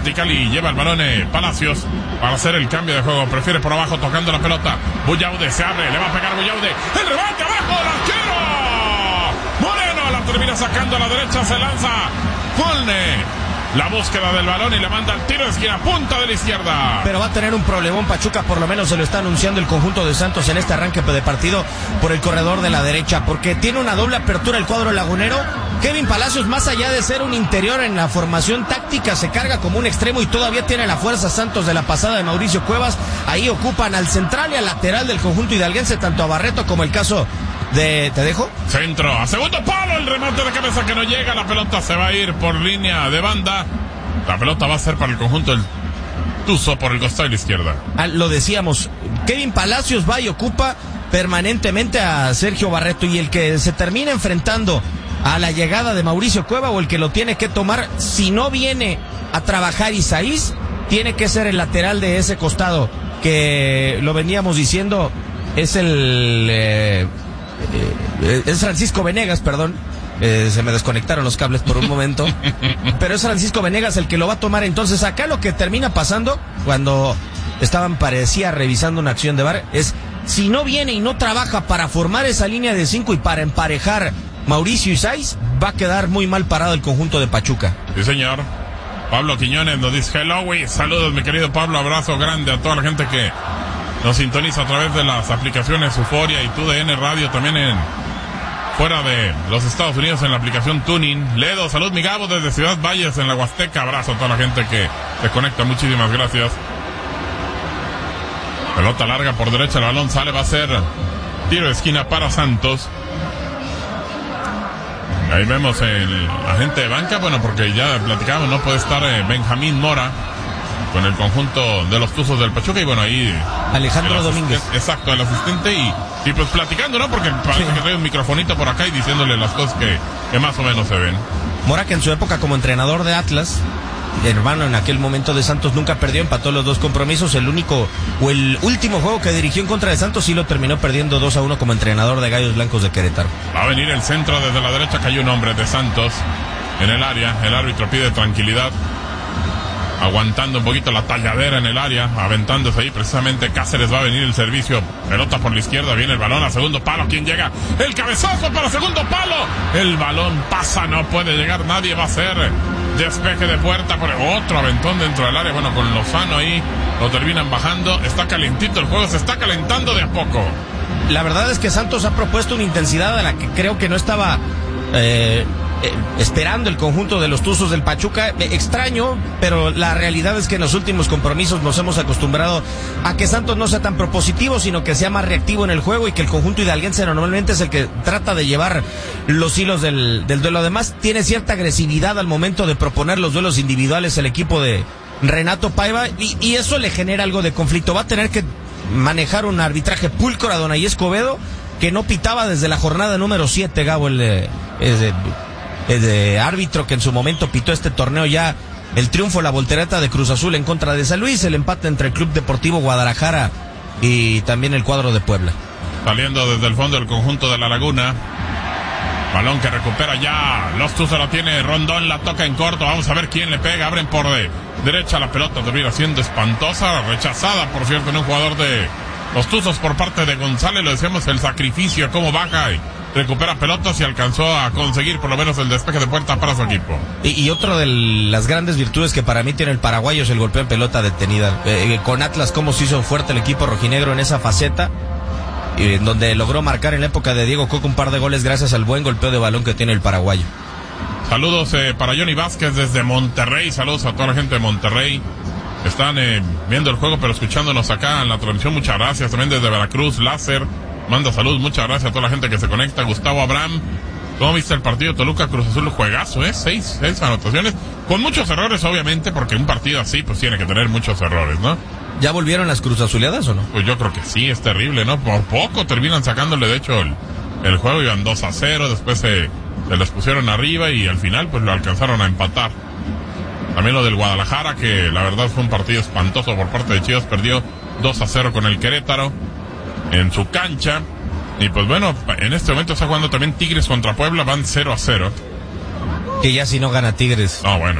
vertical y lleva el balón Palacios para hacer el cambio de juego. Prefiere por abajo tocando la pelota. Buyaude se abre, le va a pegar Buyaude. El remate abajo del arquero. Moreno la termina sacando a la derecha, se lanza Fulne. La búsqueda del balón y le manda el tiro de esquina, punta de la izquierda. Pero va a tener un problemón Pachuca, por lo menos se lo está anunciando el conjunto de Santos en este arranque de partido por el corredor de la derecha, porque tiene una doble apertura el cuadro lagunero. Kevin Palacios, más allá de ser un interior en la formación táctica, se carga como un extremo y todavía tiene la fuerza Santos de la pasada de Mauricio Cuevas. Ahí ocupan al central y al lateral del conjunto hidalguense, tanto a Barreto como el caso de... ¿Te dejo? Centro, a segundo palo, el remate de cabeza que no llega, la pelota se va a ir por línea de banda. La pelota va a ser para el conjunto del Tuzo por el costado de la izquierda. Lo decíamos, Kevin Palacios va y ocupa permanentemente a Sergio Barreto, y el que se termina enfrentando a la llegada de Mauricio Cueva, o el que lo tiene que tomar, si no viene a trabajar Isaías, tiene que ser el lateral de ese costado, que lo veníamos diciendo, es es Francisco Venegas, perdón. Se me desconectaron los cables por un momento, pero es Francisco Venegas el que lo va a tomar. Entonces acá lo que termina pasando, cuando parecía revisando una acción de VAR, es si no viene y no trabaja para formar esa línea de 5 y para emparejar Mauricio Isaías, va a quedar muy mal parado el conjunto de Pachuca. Sí, señor. Pablo Quiñones nos dice hello, güey. Saludos, mi querido Pablo, abrazo grande a toda la gente que nos sintoniza a través de las aplicaciones Euforia y TUDN Radio, también fuera de los Estados Unidos en la aplicación Tuning. Ledo, salud mi Gabo desde Ciudad Valles en la Huasteca, abrazo a toda la gente que se conecta, muchísimas gracias. Pelota larga por derecha, el balón sale, va a ser tiro de esquina para Santos. Ahí vemos el agente de banca, bueno, porque ya platicamos, no puede estar Benjamín Mora con el conjunto de los Tuzos del Pachuca, y bueno, ahí Alejandro Domínguez. Exacto, el asistente, y pues platicando, ¿no? Porque parece que trae un microfonito por acá y diciéndole las cosas que más o menos se ven. Mora, que en su época como entrenador de Atlas, hermano en aquel momento de Santos, nunca perdió, empató los 2 compromisos. El último juego que dirigió en contra de Santos sí lo terminó perdiendo 2-1 como entrenador de Gallos Blancos de Querétaro. Va a venir el centro desde la derecha, cayó un hombre de Santos en el área, el árbitro pide tranquilidad, aguantando un poquito la talladera en el área, aventándose ahí precisamente Cáceres. Va a venir el servicio, pelota por la izquierda, viene el balón a segundo palo, ¿quién llega? El cabezazo para segundo palo, el balón pasa, no puede llegar nadie, va a ser despeje de puerta, por otro aventón dentro del área. Bueno, con Lozano ahí lo terminan bajando, está calentito el juego, se está calentando de a poco. La verdad es que Santos ha propuesto una intensidad a la que creo que no estaba esperando el conjunto de los Tuzos del Pachuca. Extraño, pero la realidad es que en los últimos compromisos nos hemos acostumbrado a que Santos no sea tan propositivo, sino que sea más reactivo en el juego, y que el conjunto hidalguense normalmente es el que trata de llevar los hilos del duelo. Además, tiene cierta agresividad al momento de proponer los duelos individuales el equipo de Renato Paiva, y eso le genera algo de conflicto. Va a tener que manejar un arbitraje pulcro a Donaí Escobedo, que no pitaba desde la jornada número 7, Gabo, el árbitro que en su momento pitó este torneo ya el triunfo, la voltereta de Cruz Azul en contra de San Luis, el empate entre el Club Deportivo Guadalajara y también el cuadro de Puebla. Saliendo desde el fondo del conjunto de La Laguna, balón que recupera ya los Tuzos, la tiene Rondón, la toca en corto, vamos a ver quién le pega, abren por derecha, la pelota termina siendo espantosa, rechazada por cierto en un jugador de los Tuzos por parte de González. Lo decíamos, el sacrificio, cómo baja y recupera pelotas, y alcanzó a conseguir por lo menos el despeje de puerta para su equipo. Y otro de las grandes virtudes que para mí tiene el paraguayo es el golpeo en pelota detenida. Con Atlas, cómo se hizo fuerte el equipo rojinegro en esa faceta, en donde logró marcar en la época de Diego Coca un par de goles gracias al buen golpeo de balón que tiene el paraguayo. Saludos para Johnny Vázquez desde Monterrey, saludos a toda la gente de Monterrey. Están viendo el juego pero escuchándonos acá en la transmisión, muchas gracias. También desde Veracruz, Láser manda salud, muchas gracias a toda la gente que se conecta. Gustavo Abraham, ¿cómo viste el partido Toluca Cruz Azul? Juegazo, 6 anotaciones, con muchos errores obviamente, porque un partido así pues tiene que tener muchos errores, ¿no? ¿Ya volvieron las Cruz Azuleadas o no? Pues yo creo que sí, es terrible, ¿no? Por poco terminan sacándole de hecho el juego, iban 2-0, después se les pusieron arriba y al final pues lo alcanzaron a empatar. También lo del Guadalajara, que la verdad fue un partido espantoso por parte de Chivas, perdió 2-0 con el Querétaro en su cancha. Y pues bueno, en este momento está jugando también Tigres contra Puebla, van 0-0. Que ya si no gana Tigres. No, bueno.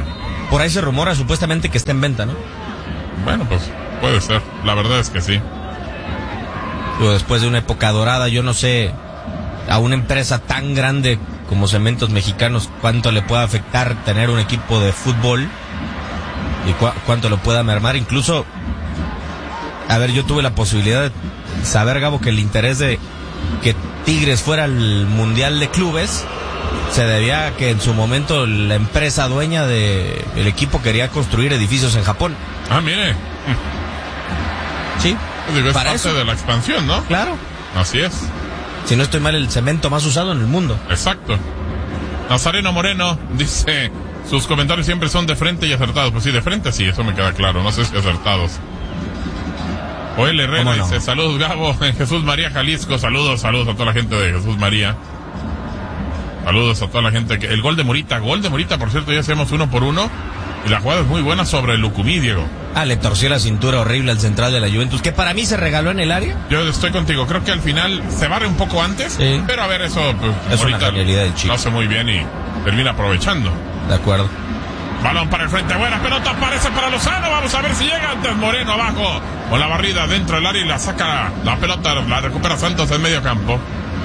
Por ahí se rumora supuestamente que está en venta, ¿no? Bueno, pues puede ser. La verdad es que sí. Después de una época dorada, yo no sé a una empresa tan grande como Cementos Mexicanos cuánto le puede afectar tener un equipo de fútbol y cuánto lo pueda mermar. Incluso, a ver, yo tuve la posibilidad de saber, Gabo, que el interés de que Tigres fuera al Mundial de Clubes se debía a que en su momento la empresa dueña del equipo quería construir edificios en Japón. Ah, mire. Sí. Digo, es para parte eso de la expansión, ¿no? Claro. Así es. Si no estoy mal, el cemento más usado en el mundo. Exacto. Nazareno Moreno dice, sus comentarios siempre son de frente y acertados. Pues sí, de frente sí, eso me queda claro. No sé si acertados. Joel Herrera dice, saludos Gabo, en Jesús María, Jalisco. Saludos a toda la gente de Jesús María. Saludos a toda la gente. El gol de Morita, por cierto, ya hacemos 1-1. Y la jugada es muy buena sobre el Lucumí, Diego. Le torció la cintura horrible al central de la Juventus, que para mí se regaló en el área. Yo estoy contigo, creo que al final se barre un poco antes, sí. Pero a ver, eso pues, es una genialidad del chico. Lo hace muy bien y termina aprovechando. De acuerdo. Balón para el frente, buena pelota, aparece para Lozano, vamos a ver si llega antes Moreno abajo, con la barrida dentro del área y la saca la pelota, la recupera Santos en medio campo.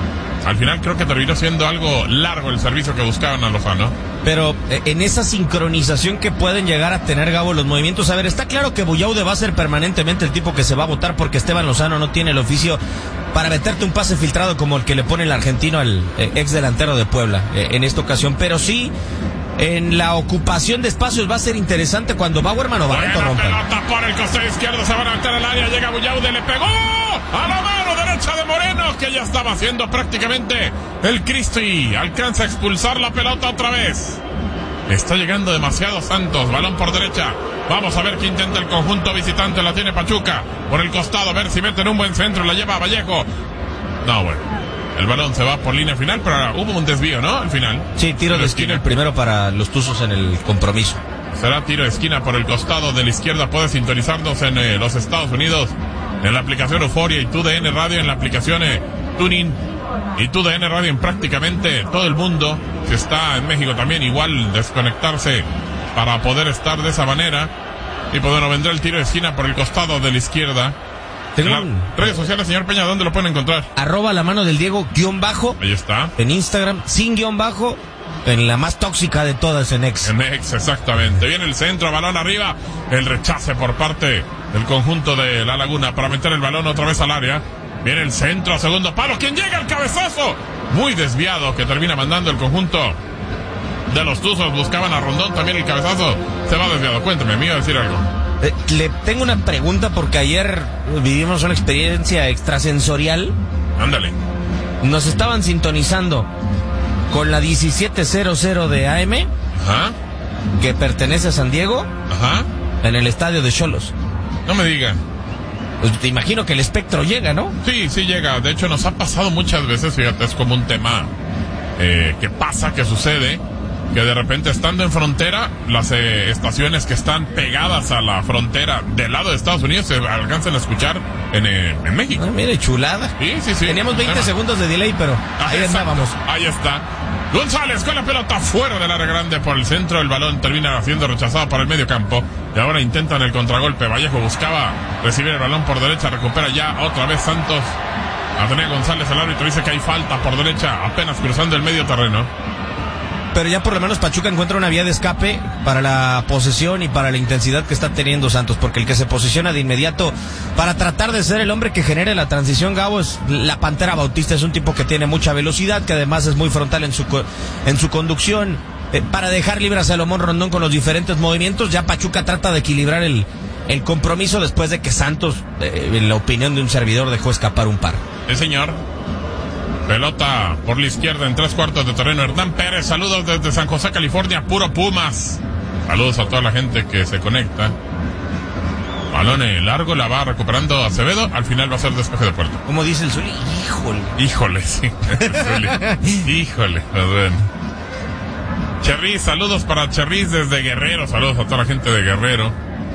Al final creo que terminó siendo algo largo el servicio que buscaban a Lozano. Pero en esa sincronización que pueden llegar a tener, Gabo, los movimientos, a ver, está claro que Buyaude va a ser permanentemente el tipo que se va a votar porque Esteban Lozano no tiene el oficio para meterte un pase filtrado como el que le pone el argentino al ex delantero de Puebla en esta ocasión, pero sí en la ocupación de espacios va a ser interesante cuando Bauerman o Barreto rompan. Pelota por el costado izquierdo, se van a meter al área, llega Buyaude, le pegó a la mano derecha de Moreno, que ya estaba haciendo prácticamente el Cristo y alcanza a expulsar la pelota otra vez. Está llegando demasiado Santos, balón por derecha. Vamos a ver qué intenta el conjunto visitante, la tiene Pachuca por el costado, a ver si meten un buen centro, la lleva a Vallejo. No, bueno. El balón se va por línea final, pero ahora hubo un desvío, ¿no? Al final. Sí, tiro de esquina el primero para los Tuzos en el compromiso. Será tiro de esquina por el costado de la izquierda. Puedes sintonizarnos en los Estados Unidos, en la aplicación Euforia y TUDN Radio, en la aplicación TuneIn y TUDN Radio en prácticamente todo el mundo. Si está en México también, igual desconectarse para poder estar de esa manera. Y pues bueno, vendrá el tiro de esquina por el costado de la izquierda. En las redes sociales, señor Peña, ¿dónde lo pueden encontrar? @la mano del Diego _ ahí está. En Instagram, sin _ en la más tóxica de todas, en X. En X, exactamente. Viene el centro, balón arriba, el rechace por parte del conjunto de La Laguna para meter el balón otra vez al área. Viene el centro, segundo palo, ¿quién llega? El cabezazo, muy desviado, que termina mandando el conjunto de los Tuzos. Buscaban a Rondón, también el cabezazo se va desviado. Cuéntame, me iba a decir algo. Le tengo una pregunta porque ayer vivimos una experiencia extrasensorial. Ándale. Nos estaban sintonizando con la 1700 de AM. Ajá. Que pertenece a San Diego. Ajá. En el estadio de Xolos. No me diga. Pues te imagino que el espectro llega, ¿no? Sí, sí llega. De hecho, nos ha pasado muchas veces, fíjate, es como un tema que pasa, que sucede, que de repente estando en frontera, las estaciones que están pegadas a la frontera del lado de Estados Unidos se alcanzan a escuchar en México. Mire, chulada. Sí. Teníamos 20 segundos de delay, pero ahí andábamos. Ahí está. González con la pelota fuera del área grande por el centro. El balón termina siendo rechazado para el medio campo. Y ahora intentan el contragolpe. Vallejo buscaba recibir el balón por derecha. Recupera ya otra vez Santos. Atenea González, el árbitro dice que hay falta por derecha, apenas cruzando el medio terreno. Pero ya por lo menos Pachuca encuentra una vía de escape para la posesión y para la intensidad que está teniendo Santos, porque el que se posiciona de inmediato para tratar de ser el hombre que genere la transición, Gabo, es la Pantera Bautista. Es un tipo que tiene mucha velocidad, que además es muy frontal en su conducción, para dejar libre a Salomón Rondón con los diferentes movimientos. Ya Pachuca trata de equilibrar el compromiso después de que Santos, en la opinión de un servidor, dejó escapar un par. Sí, señor. Pelota por la izquierda en 3/4 de terreno. Hernán Pérez, saludos desde San José, California, puro Pumas. Saludos a toda la gente que se conecta. Balón largo, la va recuperando Acevedo. Al final va a ser despeje de puerta. ¿Cómo dice el Zuli? Híjole, sí. Híjole, pues bueno. Cherriz, saludos para Cherriz desde Guerrero. Saludos a toda la gente de Guerrero.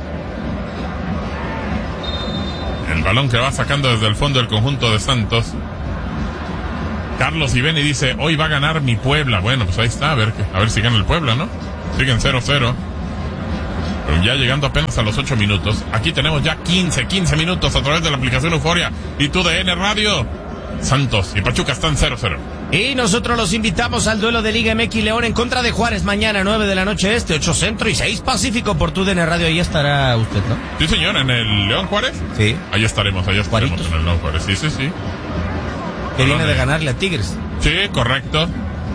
El balón que va sacando desde el fondo del conjunto de Santos. Carlos Ibeni dice, hoy va a ganar mi Puebla. Bueno, pues ahí está, a ver si gana el Puebla, ¿no? Siguen 0-0. Pero ya llegando apenas a los 8 minutos. Aquí tenemos ya 15 minutos a través de la aplicación Euforia y TUDN Radio. Santos y Pachuca están 0-0. Y nosotros los invitamos al duelo de Liga MX León en contra de Juárez mañana 9 de la noche 8 Centro y 6 Pacífico por TUDN Radio. Ahí estará usted, ¿no? Sí, señor, en el León Juárez. Sí. Ahí estaremos en el León Juárez. Sí. Que viene de ganarle a Tigres. Sí, correcto.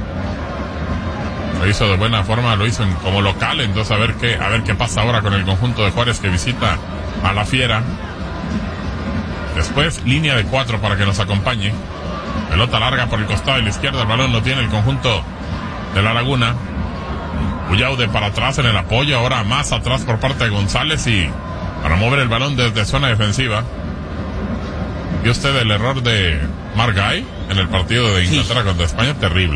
Lo hizo de buena forma, lo hizo como local, entonces a ver qué pasa ahora con el conjunto de Juárez que visita a la Fiera. Después, línea de 4 para que nos acompañe. Pelota larga por el costado de la izquierda, el balón lo tiene el conjunto de La Laguna. Bullaude para atrás en el apoyo, ahora más atrás por parte de González y para mover el balón desde zona defensiva. ¿Vio usted el error de Margay en el partido de Inglaterra contra España? Terrible.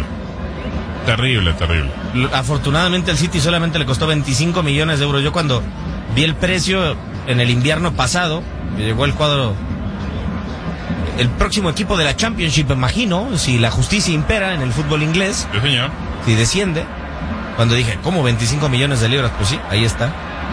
Afortunadamente el City solamente le costó 25 millones de euros. Yo cuando vi el precio en el invierno pasado, llegó el cuadro, el próximo equipo de la Championship, imagino, si la justicia impera en el fútbol inglés. Sí, señor. Si desciende. Cuando dije, ¿cómo 25 millones de libras? Pues sí, ahí está.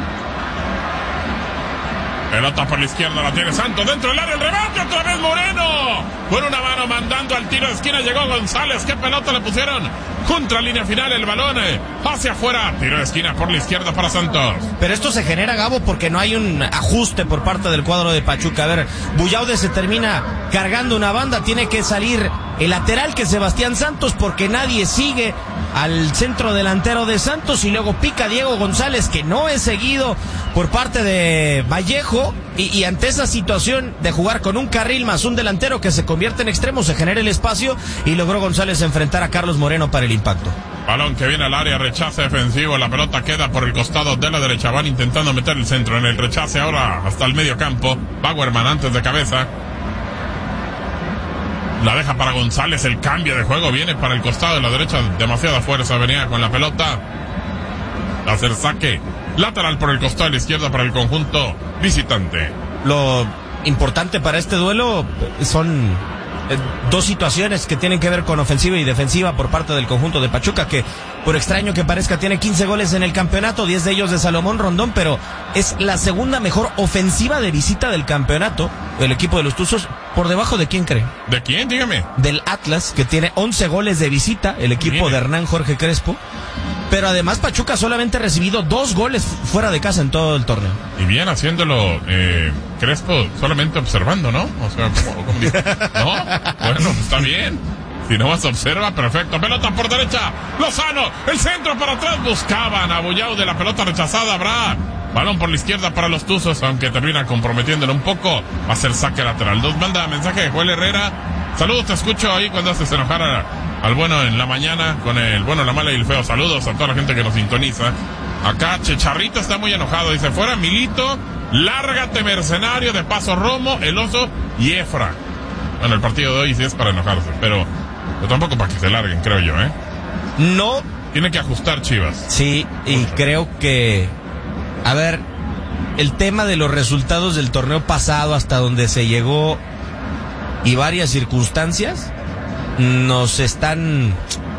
Pelota por la izquierda, la tiene Santos dentro del área, el remate, otra vez Moreno. Con una mano mandando al tiro de esquina, llegó González. ¿Qué pelota le pusieron? Contra línea final, el balón hacia afuera. Tiro de esquina por la izquierda para Santos. Pero esto se genera, Gabo, porque no hay un ajuste por parte del cuadro de Pachuca. A ver, Bullaude se termina cargando una banda, tiene que salir el lateral, que es Sebastián Santos, porque nadie sigue al centro delantero de Santos, y luego pica Diego González, que no es seguido por parte de Vallejo, y ante esa situación de jugar con un carril más un delantero que se convierte en extremo, se genera el espacio y logró González enfrentar a Carlos Moreno para el impacto. Balón que viene al área, rechace defensivo, la pelota queda por el costado de la derecha, van intentando meter el centro en el rechace ahora hasta el medio campo. Bauerman antes de cabeza. La deja para González, el cambio de juego viene para el costado de la derecha, demasiada fuerza venía con la pelota. Hacer saque lateral por el costado de la izquierda para el conjunto visitante. Lo importante para este duelo son dos situaciones que tienen que ver con ofensiva y defensiva por parte del conjunto de Pachuca, que por extraño que parezca tiene 15 goles en el campeonato, 10 de ellos de Salomón Rondón, pero es la segunda mejor ofensiva de visita del campeonato, el equipo de los Tuzos. ¿Por debajo de quién cree? ¿De quién? Dígame. Del Atlas, que tiene 11 goles de visita, el equipo de Hernán Jorge Crespo. Pero además Pachuca solamente ha recibido 2 goles fuera de casa en todo el torneo. Y bien haciéndolo Crespo, solamente observando, ¿no? O sea, ¿cómo dice? No, bueno, está bien. Si no más observa, perfecto. Pelota por derecha, Lozano, el centro para atrás, buscaban a Bullaude, la pelota rechazada, habrá balón por la izquierda para los Tuzos, aunque termina comprometiéndolo un poco. Va a ser saque lateral. Nos manda mensaje de Joel Herrera. Saludos, te escucho ahí cuando haces enojar al bueno en la mañana con el bueno, la mala y el feo. Saludos a toda la gente que nos sintoniza. Acá Checharrito está muy enojado. Dice, fuera Milito, lárgate mercenario, de paso Romo, el Oso y Efra. Bueno, el partido de hoy sí es para enojarse, pero tampoco para que se larguen, creo yo, ¿eh? No. Tiene que ajustar Chivas. Sí, y creo que... A ver, el tema de los resultados del torneo pasado hasta donde se llegó y varias circunstancias nos están...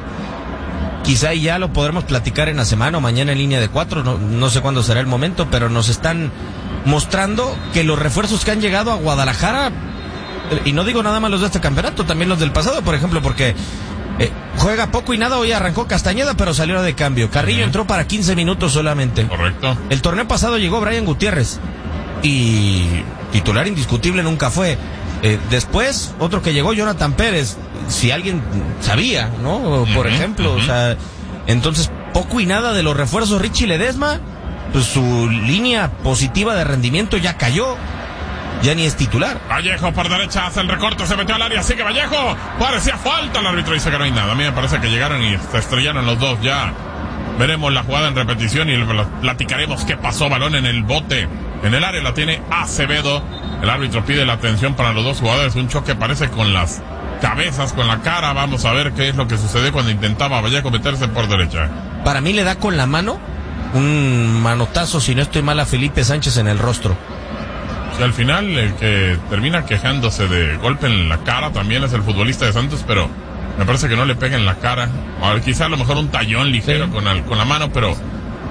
Quizá ya lo podremos platicar en la semana o mañana en línea de 4, no sé cuándo será el momento, pero nos están mostrando que los refuerzos que han llegado a Guadalajara, y no digo nada más los de este campeonato, también los del pasado, por ejemplo, porque juega poco y nada. Hoy arrancó Castañeda, pero salió de cambio. Carrillo entró para 15 minutos solamente. Correcto. El torneo pasado llegó Brian Gutiérrez y titular indiscutible nunca fue. Después, otro que llegó, Jonathan Pérez, si alguien sabía, ¿no? Por ejemplo, o sea, entonces poco y nada de los refuerzos. Richie Ledesma, pues su línea positiva de rendimiento ya cayó. Ya ni es titular. Vallejo por derecha, hace el recorte, se metió al área, sigue Vallejo. Parecía falta, el árbitro dice que no hay nada. A mí me parece que llegaron y se estrellaron los dos ya. Veremos la jugada en repetición y platicaremos qué pasó. Balón en el bote, en el área la tiene Acevedo. El árbitro pide la atención para los dos jugadores. Un choque parece con las cabezas, con la cara. Vamos a ver qué es lo que sucede cuando intentaba Vallejo meterse por derecha. Para mí le da con la mano un manotazo, si no estoy mal, a Felipe Sánchez en el rostro. Y al final el que termina quejándose de golpe en la cara también es el futbolista de Santos, pero me parece que no le pega en la cara. O quizá a lo mejor un tallón ligero, sí, con la mano, pero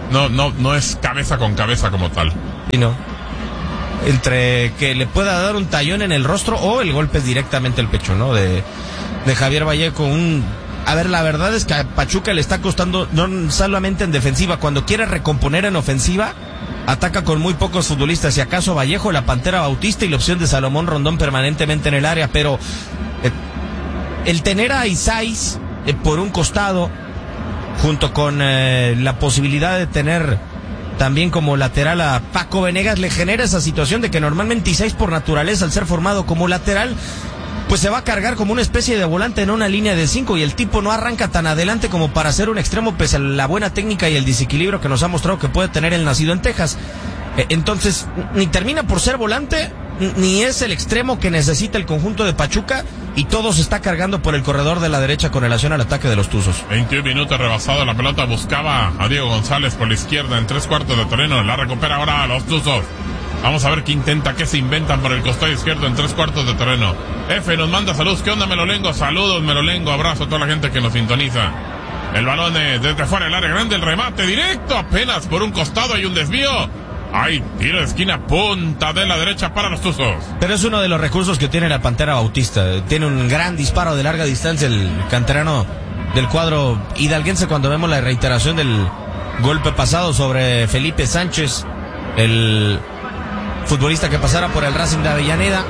no es cabeza con cabeza como tal. Y no. Entre que le pueda dar un tallón en el rostro o el golpe es directamente el pecho, ¿no? De Javier Vallejo. A ver, la verdad es que a Pachuca le está costando, no solamente en defensiva, cuando quiere recomponer en ofensiva, ataca con muy pocos futbolistas, si acaso Vallejo, la Pantera Bautista y la opción de Salomón Rondón permanentemente en el área, pero el tener a Isais por un costado, junto con la posibilidad de tener también como lateral a Paco Venegas, le genera esa situación de que normalmente Isais por naturaleza, al ser formado como lateral, pues se va a cargar como una especie de volante en una línea de 5 y el tipo no arranca tan adelante como para ser un extremo pese a la buena técnica y el desequilibrio que nos ha mostrado que puede tener el nacido en Texas. Entonces, ni termina por ser volante, ni es el extremo que necesita el conjunto de Pachuca y todo se está cargando por el corredor de la derecha con relación al ataque de los Tuzos. 21 minutos rebasado, la pelota buscaba a Diego González por la izquierda en 3/4 de terreno, la recupera ahora a los Tuzos. Vamos a ver qué intenta, qué se inventan por el costado izquierdo en 3/4 de terreno. F nos manda saludos. ¿Qué onda, Melolengo? Saludos, Melolengo. Abrazo a toda la gente que nos sintoniza. El balón desde fuera del área grande, el remate directo, apenas por un costado hay un desvío. Hay tiro de esquina, punta de la derecha para los Tuzos. Pero es uno de los recursos que tiene la Pantera Bautista. Tiene un gran disparo de larga distancia el canterano del cuadro hidalguense cuando vemos la reiteración del golpe pasado sobre Felipe Sánchez, el futbolista que pasara por el Racing de Avellaneda.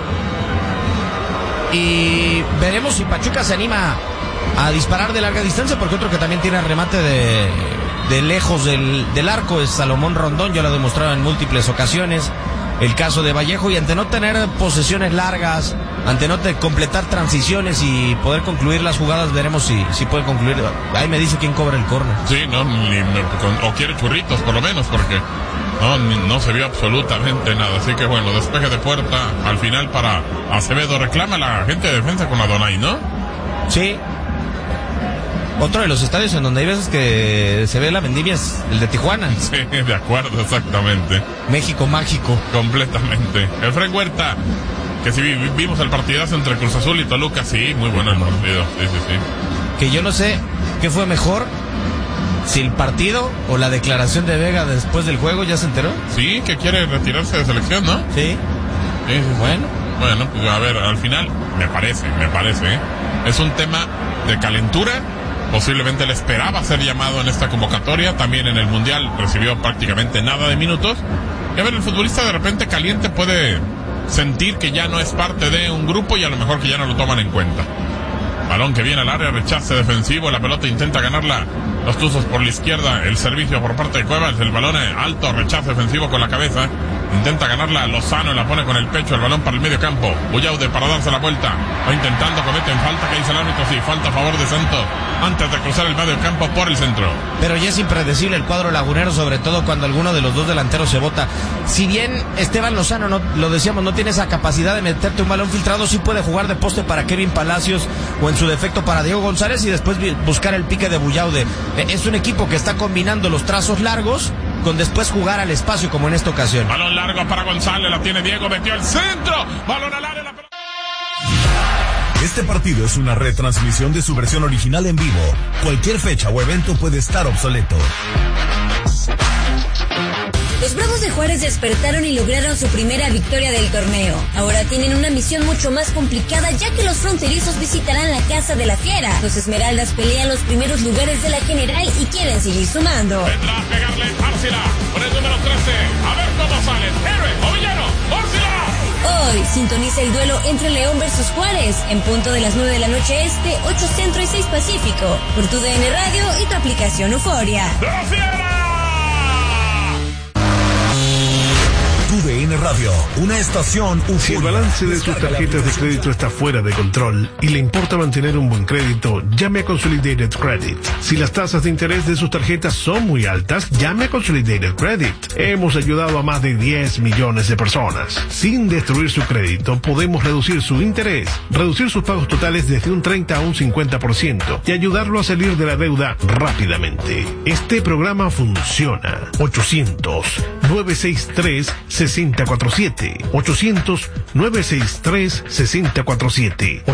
Y veremos si Pachuca se anima a disparar de larga distancia, porque otro que también tiene remate de lejos del arco es Salomón Rondón, ya lo ha demostrado en múltiples ocasiones. El caso de Vallejo, y ante no tener posesiones largas, ante no completar transiciones y poder concluir las jugadas, veremos si puede concluir. Ahí me dice quién cobra el córner. Sí, o quiere churritos por lo menos, porque no se vio absolutamente nada. Así que bueno, despeje de puerta al final para Acevedo. Reclama la gente de defensa con Adonai, ¿no? Sí. Otro de los estadios en donde hay veces que se ve la vendimia es el de Tijuana. Sí, de acuerdo, exactamente. México mágico. Completamente. Efraín Huerta, que si vimos el partidazo entre Cruz Azul y Toluca, sí, muy bueno el partido. Sí. Que yo no sé qué fue mejor, si el partido o la declaración de Vega después del juego. ¿Ya se enteró? Sí, que quiere retirarse de selección, ¿no? Sí. Bueno, pues a ver, al final, me parece, es un tema de calentura. Posiblemente le esperaba ser llamado en esta convocatoria. También en el Mundial recibió prácticamente nada de minutos. Y a ver, el futbolista de repente caliente puede sentir que ya no es parte de un grupo y a lo mejor que ya no lo toman en cuenta. Balón que viene al área, rechace defensivo, la pelota intenta ganarla los Tuzos por la izquierda, el servicio por parte de Cuevas, el balón alto, rechace defensivo con la cabeza, intenta ganarla Lozano, la pone con el pecho, el balón para el medio campo, Bullaude para darse la vuelta, va intentando, cometen falta, que dice el árbitro, sí, falta a favor de Santos, antes de cruzar el medio campo por el centro. Pero ya es impredecible el cuadro lagunero, sobre todo cuando alguno de los dos delanteros se bota. Si bien Esteban Lozano, no, lo decíamos, no tiene esa capacidad de meterte un balón filtrado, sí puede jugar de poste para Kevin Palacios o en su defecto para Diego González y después buscar el pique de Bullaude. Es un equipo que está combinando los trazos largos con después jugar al espacio, como en esta ocasión. Balón largo para González, la tiene Diego, metió el centro, balón al área, la pelota. Este partido es una retransmisión de su versión original en vivo. Cualquier fecha o evento puede estar obsoleto. Los Bravos de Juárez despertaron y lograron su primera victoria del torneo. Ahora tienen una misión mucho más complicada, ya que los fronterizos visitarán la casa de la Fiera. Los Esmeraldas pelean los primeros lugares de la general y quieren seguir sumando. Vendrá a pegarle Árcila con el número 13. A ver cómo salen. Héroe o villano. ¡Árcila! Hoy sintoniza el duelo entre León versus Juárez, en punto de las 9 de la noche este, 8 centro y 6 pacífico, por tu DN Radio y tu aplicación Euforia. ¡La Fiera! TUDN Radio, una estación Euforia. Si el balance de sus tarjetas de crédito está fuera de control y le importa mantener un buen crédito, llame a Consolidated Credit. Si las tasas de interés de sus tarjetas son muy altas, llame a Consolidated Credit. Hemos ayudado a más de 10 millones de personas. Sin destruir su crédito, podemos reducir su interés, reducir sus pagos totales desde un 30 a un 50% y ayudarlo a salir de la deuda rápidamente. Este programa funciona. 800-963-60 800-963-6047. 800-963-6047.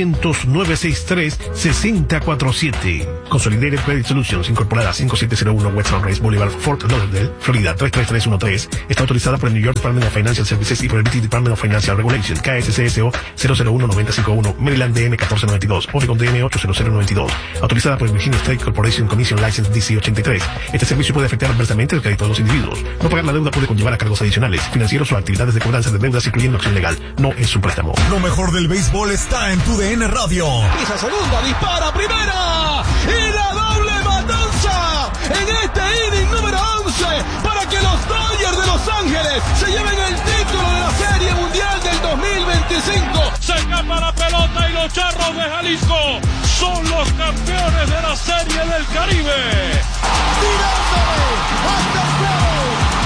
800-963-6047. Consolidated Credit Solutions, incorporada 5701 West Sunrise Boulevard, Fort Lauderdale, Florida 33313. Está autorizada por el New York Department of Financial Services y por el BT Department of Financial Regulation, KSCSO 001-951, Maryland DM 1492, Oregon DM 80092. Autorizada por el Virginia State Corporation Commission License DC 83. Este servicio puede afectar adversamente el crédito de los individuos. No pagar la deuda puede conllevar a cargos adicionales, financieros o actividades de cobranza de deudas, incluyendo acción legal. No es un préstamo. Lo mejor del béisbol está en TUDN Radio. Pisa segunda, dispara primera y la doble matanza en este inning número 11 para que los Dodgers de Los Ángeles se lleven el título de la Serie Mundial del 2025. Se escapa la pelota y los Charros de Jalisco son los campeones de la Serie del Caribe. Tirándole hasta el juego.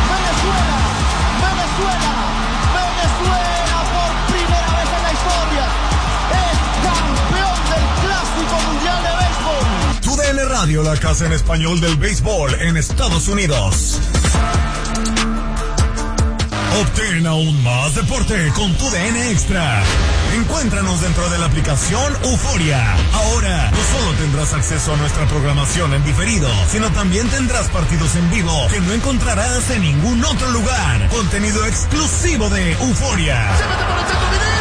Venezuela por primera vez en la historia es campeón del Clásico Mundial de Béisbol. TUDN Radio, la casa en español del béisbol en Estados Unidos. Obtén aún más deporte con TUDN Extra. Encuéntranos dentro de la aplicación Euforia. Ahora, no solo tendrás acceso a nuestra programación en diferido, sino también tendrás partidos en vivo que no encontrarás en ningún otro lugar. Contenido exclusivo de Euforia. Se mete por el centro, Vidal,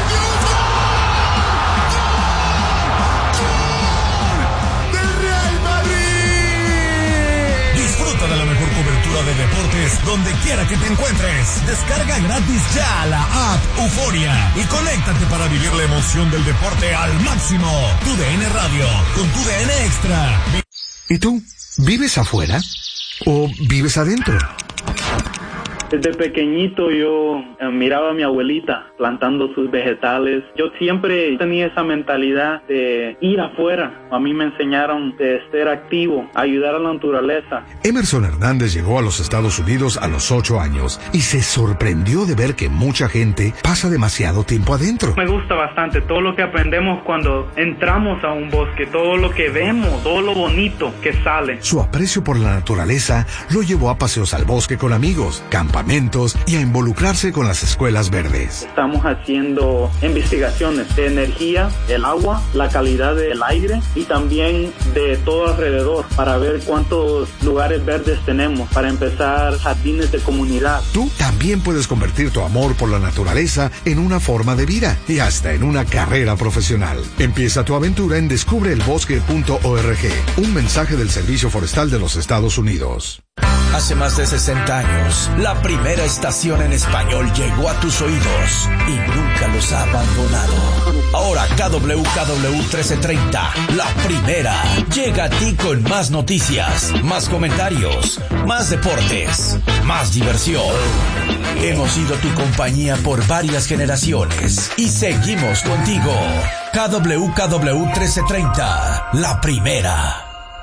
¡gol! ¡Del Real Madrid! Disfruta de la mejor cobertura de deportes donde quiera que te encuentres. Descarga gratis ya la app Euforia y conéctate para vivir la emoción del deporte al máximo. TUDN Radio con TUDN Extra. ¿Y tú? ¿Vives afuera o vives adentro? Desde pequeñito yo miraba a mi abuelita plantando sus vegetales. Yo siempre tenía esa mentalidad de ir afuera. A mí me enseñaron de ser activo, ayudar a la naturaleza. Emerson Hernández llegó a los Estados Unidos a los 8 años y se sorprendió de ver que mucha gente pasa demasiado tiempo adentro. Me gusta bastante todo lo que aprendemos cuando entramos a un bosque, todo lo que vemos, todo lo bonito que sale. Su aprecio por la naturaleza lo llevó a paseos al bosque con amigos, campamentos y a involucrarse con las escuelas verdes. Estamos haciendo investigaciones de energía, el agua, la calidad del aire y también de todo alrededor para ver cuántos lugares verdes tenemos, para empezar jardines de comunidad. Tú también puedes convertir tu amor por la naturaleza en una forma de vida y hasta en una carrera profesional. Empieza tu aventura en descubreelbosque.org. Un mensaje del Servicio Forestal de los Estados Unidos. Hace más de 60 años, la primera estación en español llegó a tus oídos y nunca los ha abandonado. Ahora KWKW 1330, la primera, llega a ti con más noticias, más comentarios, más deportes, más diversión. Hemos sido tu compañía por varias generaciones y seguimos contigo. KWKW 1330, la primera.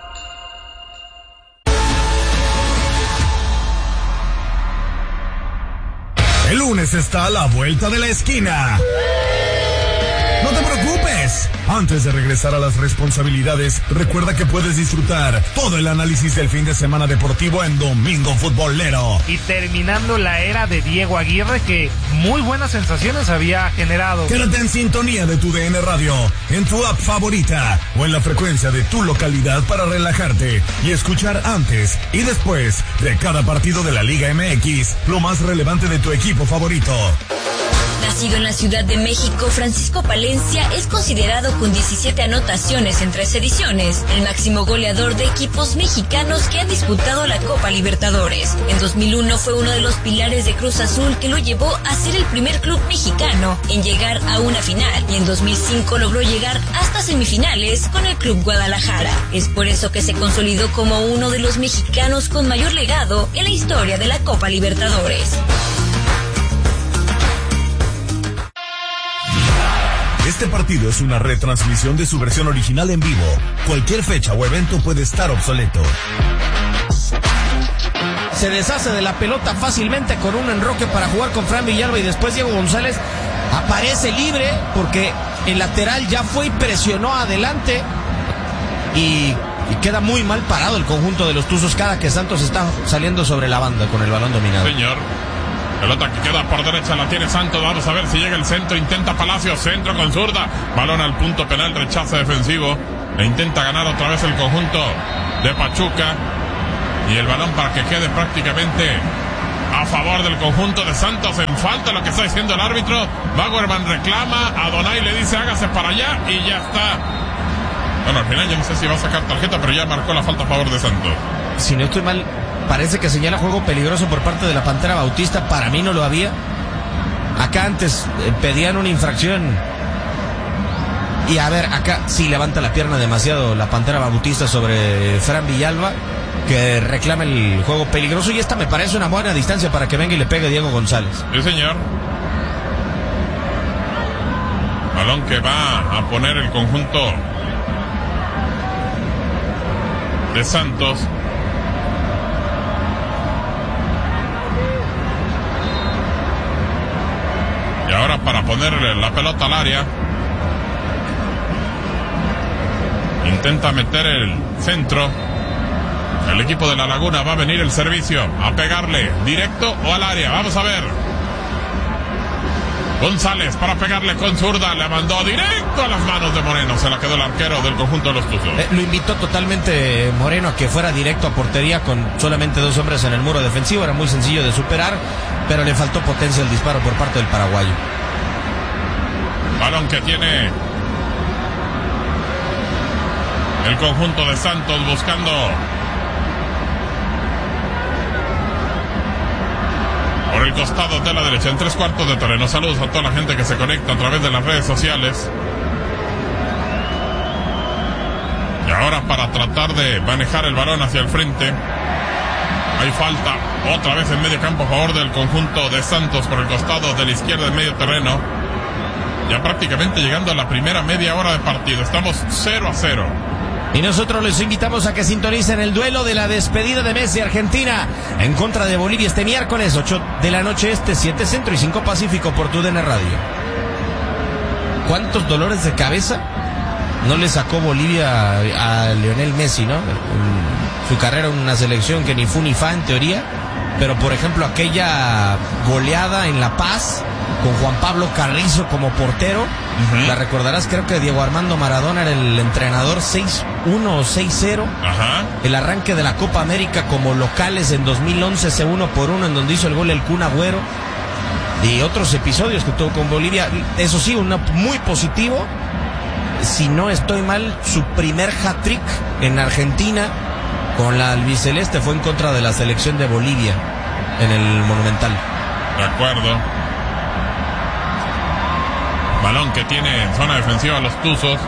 El lunes está a la vuelta de la esquina. No te preocupes. Antes de regresar a las responsabilidades, recuerda que puedes disfrutar todo el análisis del fin de semana deportivo en Domingo Futbolero. Y terminando la era de Diego Aguirre, que muy buenas sensaciones había generado. Quédate en sintonía de TUDN Radio, en tu app favorita o en la frecuencia de tu localidad para relajarte y escuchar antes y después de cada partido de la Liga MX lo más relevante de tu equipo favorito. Nacido en la Ciudad de México, Francisco Palencia es considerado con 17 anotaciones en 3 ediciones, el máximo goleador de equipos mexicanos que han disputado la Copa Libertadores. En 2001 fue uno de los pilares de Cruz Azul que lo llevó a ser el primer club mexicano en llegar a una final, y en 2005 logró llegar hasta semifinales con el Club Guadalajara. Es por eso que se consolidó como uno de los mexicanos con mayor legado en la historia de la Copa Libertadores. Este partido es una retransmisión de su versión original en vivo. Cualquier fecha o evento puede estar obsoleto. Se deshace de la pelota fácilmente con un enroque para jugar con Fran Villalba y después Diego González aparece libre porque el lateral ya fue y presionó adelante y queda muy mal parado el conjunto de los Tuzos cada que Santos está saliendo sobre la banda con el balón dominado. Señor. Pelota que queda por derecha, la tiene Santos. Vamos a ver si llega el centro. Intenta Palacios, centro con zurda. Balón al punto penal, rechaza defensivo. E intenta ganar otra vez el conjunto de Pachuca. Y el balón para que quede prácticamente a favor del conjunto de Santos. En falta lo que está diciendo el árbitro. Bauerman reclama. Adonai le dice hágase para allá. Y ya está. Bueno, al final yo no sé si va a sacar tarjeta, pero ya marcó la falta a favor de Santos. Si no estoy mal, parece que señala juego peligroso por parte de la Pantera Bautista. Para mí no lo había. Acá antes pedían una infracción. Y a ver, acá sí levanta la pierna demasiado la Pantera Bautista sobre Fran Villalba, que reclama el juego peligroso. Y esta me parece una buena distancia para que venga y le pegue Diego González. Sí, señor. Balón que va a poner el conjunto de Santos. Y ahora para ponerle la pelota al área, intenta meter el centro. El equipo de La Laguna va a venir el servicio a pegarle directo o al área. Vamos a ver. González para pegarle con zurda, le mandó directo a las manos de Moreno. Se la quedó el arquero del conjunto de los Tuzos. Lo invitó totalmente Moreno a que fuera directo a portería con solamente 2 hombres en el muro defensivo. Era muy sencillo de superar, pero le faltó potencia el disparo por parte del paraguayo. Balón que tiene el conjunto de Santos buscando por el costado de la derecha, en 3/4 de terreno. Saludos a toda la gente que se conecta a través de las redes sociales. Y ahora para tratar de manejar el balón hacia el frente, hay falta otra vez en medio campo a favor del conjunto de Santos por el costado de la izquierda en medio terreno. Ya prácticamente llegando a la primera media hora de partido. Estamos 0-0. Y nosotros les invitamos a que sintonicen el duelo de la despedida de Messi, Argentina en contra de Bolivia este miércoles, 8 de la noche este, 7 centro y 5 pacífico por TUDN Radio. ¿Cuántos dolores de cabeza no le sacó Bolivia a Lionel Messi, no? En su carrera en una selección que ni fu ni fa en teoría, pero por ejemplo aquella goleada en La Paz con Juan Pablo Carrizo como portero, la recordarás, creo que Diego Armando Maradona era el entrenador, 6-1 o 6-0. El arranque de la Copa América como locales en 2011, ese 1-1 en donde hizo el gol el Kun Agüero, y otros episodios que tuvo con Bolivia. Eso sí, uno muy positivo, si no estoy mal, su primer hat-trick en Argentina con la albiceleste fue en contra de la selección de Bolivia en el Monumental. De acuerdo. Balón que tiene en zona defensiva los Tuzos.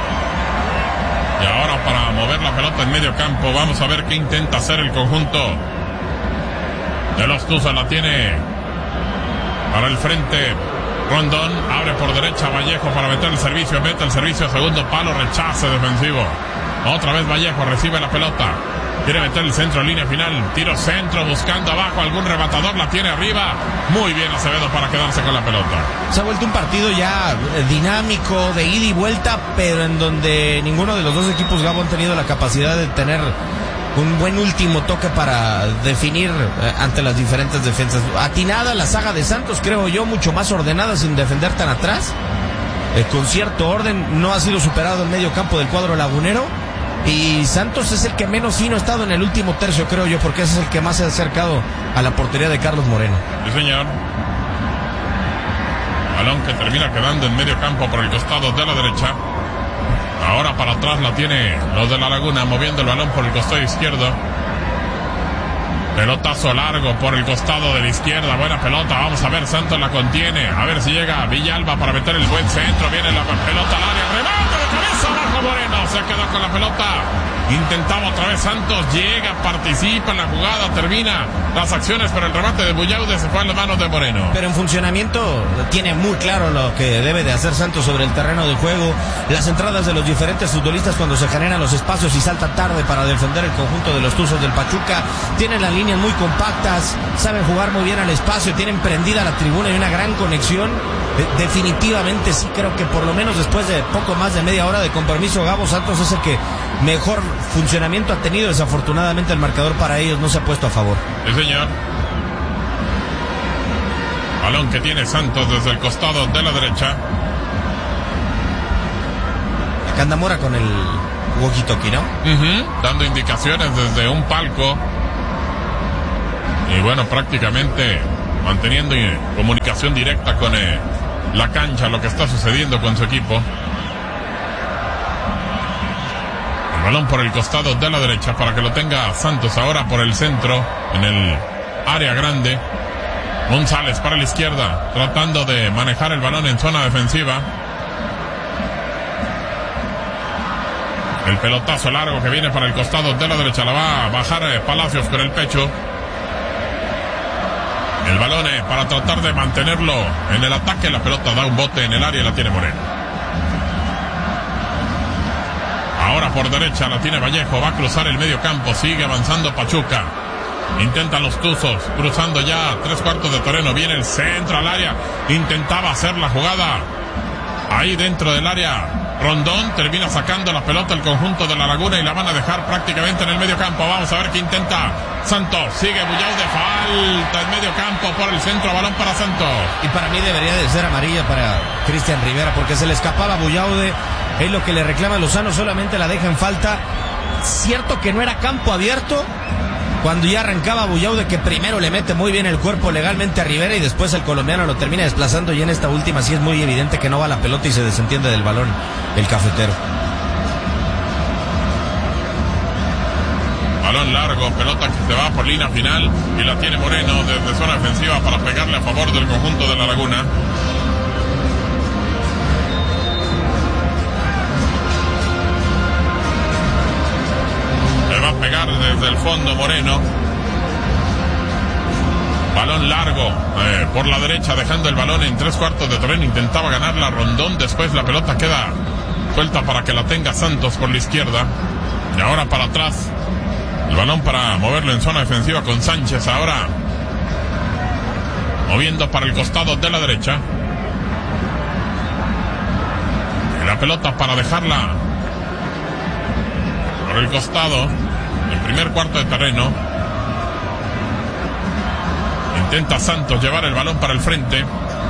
Y ahora para mover la pelota en medio campo, vamos a ver qué intenta hacer el conjunto de los Tuzos. La tiene para el frente Rondón, abre por derecha Vallejo para meter el servicio, mete el servicio a segundo palo, rechace defensivo. Otra vez Vallejo recibe la pelota, quiere meter el centro, línea final, tiro centro, buscando abajo algún rematador, la tiene arriba. Muy bien Acevedo para quedarse con la pelota. Se ha vuelto un partido ya dinámico, de ida y vuelta, pero en donde ninguno de los dos equipos, Gabo, han tenido la capacidad de tener un buen último toque para definir ante las diferentes defensas. Atinada la saga de Santos, creo yo, mucho más ordenada sin defender tan atrás. Con cierto orden, no ha sido superado el medio campo del cuadro lagunero. Y Santos es el que menos fino ha estado en el último tercio, creo yo, porque ese es el que más se ha acercado a la portería de Carlos Moreno. Sí, señor. Balón que termina quedando en medio campo por el costado de la derecha. Ahora para atrás la tiene los de La Laguna, moviendo el balón por el costado izquierdo. Pelotazo largo por el costado de la izquierda, buena pelota, vamos a ver, Santos la contiene, a ver si llega Villalba para meter el buen centro, viene la pelota al área, remate de cabeza abajo Moreno, se quedó con la pelota, intentaba otra vez Santos, llega, participa en la jugada, termina las acciones, pero el remate de Bullaude se fue en las manos de Moreno. Pero en funcionamiento tiene muy claro lo que debe de hacer Santos sobre el terreno de juego, las entradas de los diferentes futbolistas cuando se generan los espacios y salta tarde para defender el conjunto de los Tuzos del Pachuca, tienen las líneas muy compactas, saben jugar muy bien al espacio, tienen prendida la tribuna y una gran conexión. Definitivamente sí creo que por lo menos después de poco más de media hora de compromiso, Gabo, Santos es el que mejor funcionamiento ha tenido. Desafortunadamente el marcador para ellos no se ha puesto a favor. Sí, señor. Balón que tiene Santos desde el costado de la derecha. Acá anda Mora con el walkie-talkie, ¿no? Dando indicaciones desde un palco. Y bueno, prácticamente manteniendo comunicación directa con la cancha, lo que está sucediendo con su equipo. El balón por el costado de la derecha para que lo tenga Santos ahora por el centro, en el área grande. González para la izquierda, tratando de manejar el balón en zona defensiva. El pelotazo largo que viene para el costado de la derecha, la va a bajar Palacios con el pecho. El balón para tratar de mantenerlo en el ataque, la pelota da un bote en el área y la tiene Moreno. Ahora por derecha la tiene Vallejo, va a cruzar el medio campo, sigue avanzando Pachuca. Intentan los Tuzos, cruzando ya 3/4 de terreno, viene el centro al área, intentaba hacer la jugada ahí dentro del área. Rondón termina sacando la pelota el conjunto de La Laguna y la van a dejar prácticamente en el medio campo. Vamos a ver qué intenta Santos. Sigue Bullaude, falta en medio campo por el centro, balón para Santos. Y para mí debería de ser amarilla para Cristian Rivera, porque se le escapaba a Bullaude. Es lo que le reclama Lozano, solamente la deja en falta. Cierto que no era campo abierto cuando ya arrancaba Bullaude, que primero le mete muy bien el cuerpo legalmente a Rivera y después el colombiano lo termina desplazando, y en esta última sí es muy evidente que no va la pelota y se desentiende del balón el cafetero. Balón largo, pelota que se va por línea final y la tiene Moreno desde zona defensiva para pegarle a favor del conjunto de La Laguna. Le va a pegar desde el fondo Moreno. Balón largo por la derecha, dejando el balón en 3/4 de terreno. Intentaba ganarla Rondón, después la pelota queda suelta para que la tenga Santos por la izquierda. Y ahora para atrás, el balón para moverlo en zona defensiva con Sánchez. Ahora moviendo para el costado de la derecha. Y la pelota para dejarla por el costado, el primer cuarto de terreno. Intenta Santos llevar el balón para el frente.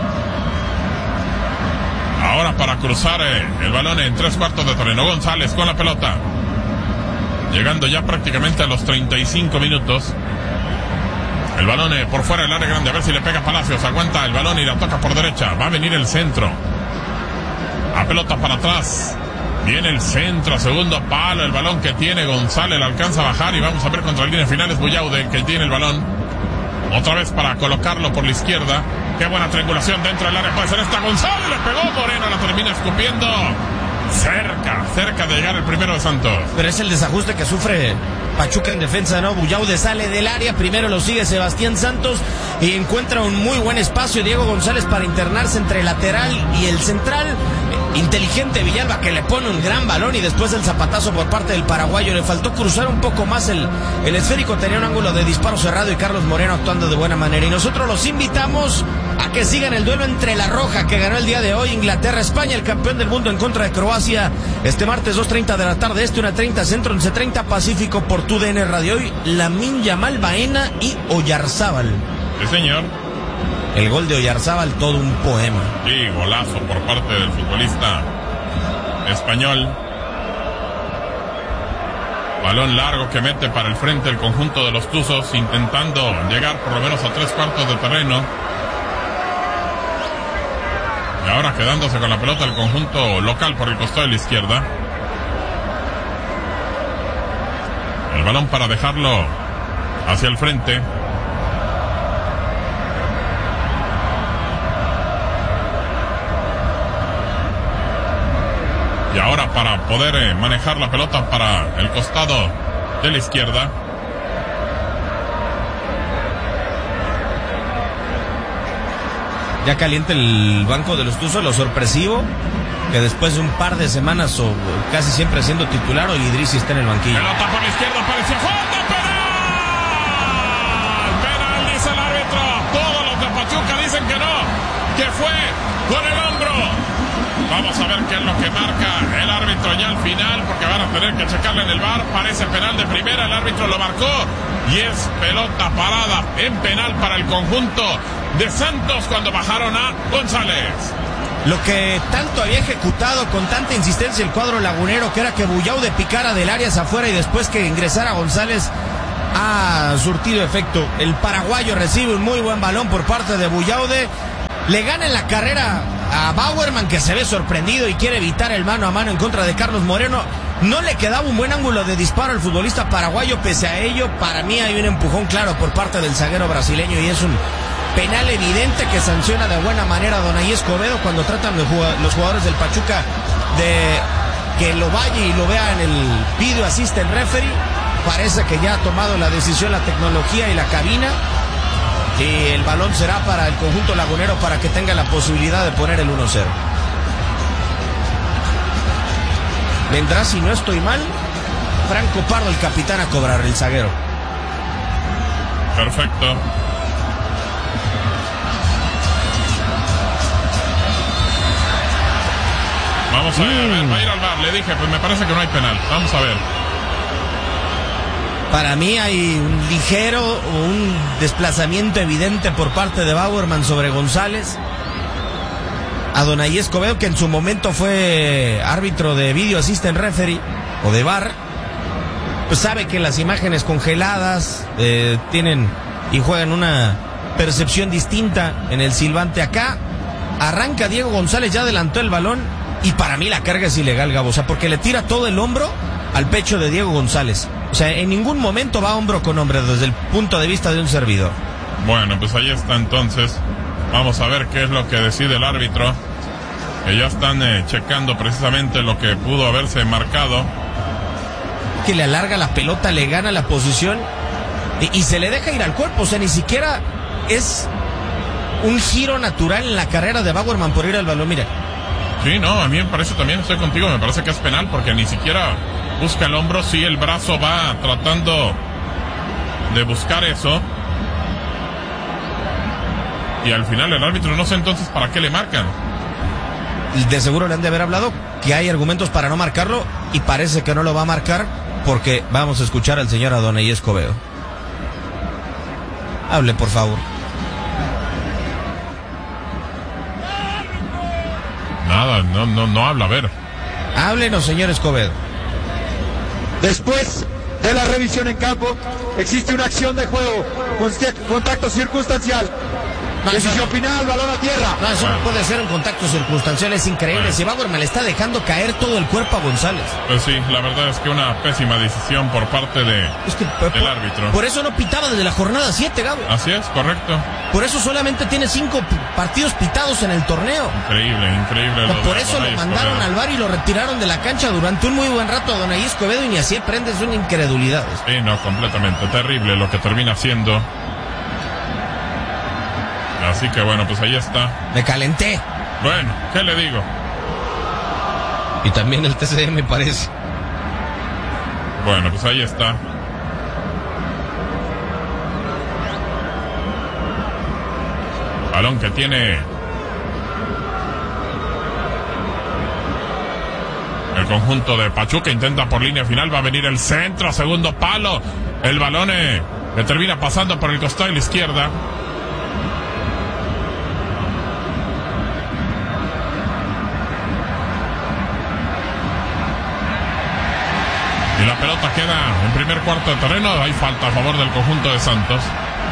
Ahora para cruzar el balón en 3/4 de terreno. González con la pelota. Llegando ya prácticamente a los 35 minutos. El balón por fuera del área grande. A ver si le pega Palacios. Aguanta el balón y la toca por derecha. Va a venir el centro. A pelota para atrás. Viene el centro, segundo palo. El balón que tiene González la alcanza a bajar. Y vamos a ver contra líneas finales Bullaude, que tiene el balón. Otra vez para colocarlo por la izquierda. Qué buena triangulación dentro del área. Puede ser esta. González le pegó. Moreno la termina escupiendo. Cerca de llegar el primero de Santos. Pero es el desajuste que sufre Pachuca en defensa, ¿no? Bullaude sale del área, primero lo sigue Sebastián Santos y encuentra un muy buen espacio Diego González para internarse entre el lateral y el central. Inteligente Villalba, que le pone un gran balón, y después el zapatazo por parte del paraguayo. Le faltó cruzar un poco más el esférico, tenía un ángulo de disparo cerrado y Carlos Moreno actuando de buena manera. Y nosotros los invitamos a que sigan el duelo entre La Roja, que ganó el día de hoy, Inglaterra-España, el campeón del mundo en contra de Croacia, este martes 2:30 de la tarde, 1:30 centro, 11:30 Pacífico, por TUDN Radio. Hoy Lamine Yamal, Baena y Oyarzábal. Sí, señor. El gol de Oyarzábal, todo un poema. Sí, golazo por parte del futbolista español. Balón largo que mete para el frente el conjunto de los Tuzos, intentando llegar por lo menos a 3/4 de terreno. Y ahora quedándose con la pelota el conjunto local por el costado de la izquierda. El balón para dejarlo hacia el frente. Y ahora para poder manejar la pelota para el costado de la izquierda. Ya calienta el banco de los Tuzos, lo sorpresivo, que después de un par de semanas o casi siempre siendo titular, hoy Idrissi está en el banquillo. Pelota por la izquierda, parecía falta, penal. Penal, dice el árbitro. Todos los de Pachuca dicen que no, que fue con el hombro. Vamos a ver qué es lo que marca el árbitro ya al final, porque van a tener que checarle en el VAR. Parece penal de primera, el árbitro lo marcó y es pelota parada en penal para el conjunto de Santos cuando bajaron a González. Lo que tanto había ejecutado con tanta insistencia el cuadro lagunero, que era que Buyaude picara del área hacia afuera y después que ingresara González, ha surtido efecto. El paraguayo recibe un muy buen balón por parte de Buyaude. Le gana en la carrera a Bauerman, que se ve sorprendido y quiere evitar el mano a mano en contra de Carlos Moreno. No le quedaba un buen ángulo de disparo al futbolista paraguayo. Pese a ello, para mí hay un empujón claro por parte del zaguero brasileño y es un penal evidente que sanciona de buena manera a Donay Escobedo cuando tratan los jugadores del Pachuca de que lo vaya y lo vea en el video assistant referee. Parece que ya ha tomado la decisión la tecnología y la cabina, y el balón será para el conjunto lagunero para que tenga la posibilidad de poner el 1-0. Vendrá, si no estoy mal, Franco Pardo, el capitán, a cobrar, el zaguero. Perfecto. Vamos a ver, va a ir al VAR, le dije, pues me parece que no hay penal. Vamos a ver. Para mí hay un ligero o un desplazamiento evidente por parte de Bauerman sobre González. A Donay Escobedo, que en su momento fue árbitro de video assistant referee o de VAR, pues sabe que las imágenes congeladas tienen y juegan una percepción distinta en el silbante. Acá arranca Diego González, ya adelantó el balón y para mí la carga es ilegal, Gabo, o sea, porque le tira todo el hombro al pecho de Diego González. O sea, en ningún momento va hombro con hombro desde el punto de vista de un servidor. Bueno, pues ahí está entonces. Vamos a ver qué es lo que decide el árbitro. Que ya están checando precisamente lo que pudo haberse marcado. Que le alarga la pelota, le gana la posición y se le deja ir al cuerpo. O sea, ni siquiera es un giro natural en la carrera de Bauerman por ir al balón. Mira. Sí, no, a mí me parece también, estoy contigo, me parece que es penal porque ni siquiera busca el hombro. Sí, el brazo va tratando de buscar eso. Y al final el árbitro no sé entonces para qué le marcan. De seguro le han de haber hablado que hay argumentos para no marcarlo y parece que no lo va a marcar porque vamos a escuchar al señor Adonay Escobedo. Hable, por favor. Nada, no habla, a ver. Háblenos, señor Escobedo. Después de la revisión en campo, existe una acción de juego, contacto circunstancial. Decisión final, balón a tierra. No, eso no puede ser un contacto circunstancial, es increíble. Si Bauerman le está dejando caer todo el cuerpo a González. Pues sí, la verdad es que una pésima decisión por parte del árbitro. Por eso no pitaba desde la jornada 7, Gabo. Así es, correcto. Por eso solamente tiene 5 partidos pitados en el torneo. Increíble. Por eso lo mandaron al VAR y lo retiraron de la cancha durante un muy buen rato a Donay Escobedo y ni así aprende, es una incredulidad. Sí, no, completamente terrible lo que termina siendo. Así que bueno, pues ahí está. Me calenté. Bueno, ¿qué le digo? Y también el TCM me parece. Bueno, pues ahí está. Balón que tiene el conjunto de Pachuca, intenta por línea final, va a venir el centro, segundo palo. El balón le termina pasando por el costado de la izquierda. Y la pelota queda en primer cuarto de terreno. Hay falta a favor del conjunto de Santos.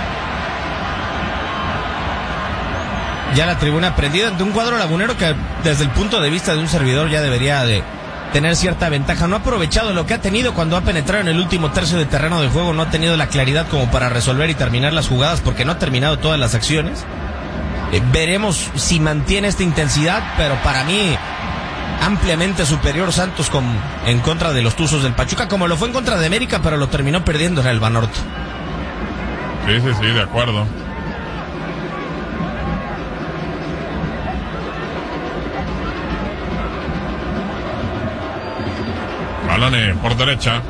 Ya la tribuna prendida ante un cuadro lagunero que desde el punto de vista de un servidor ya debería de tener cierta ventaja. No ha aprovechado lo que ha tenido cuando ha penetrado en el último tercio de terreno de juego. No ha tenido la claridad como para resolver y terminar las jugadas porque no ha terminado todas las acciones. Veremos si mantiene esta intensidad, pero para mí ampliamente superior Santos en contra de los Tuzos del Pachuca, como lo fue en contra de América, pero lo terminó perdiendo en el Banorte. Sí, de acuerdo. Balón por derecha.